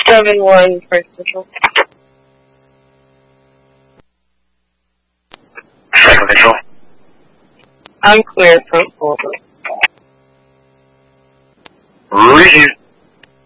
7-1, first control. Second control. I'm clear from over. Reading.